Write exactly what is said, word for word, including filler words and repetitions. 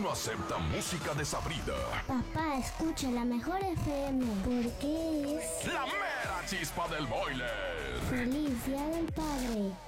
no acepta música desabrida. Papá, escucha la mejor F M, porque es La mera chispa del boiler. Feliz Día del Padre.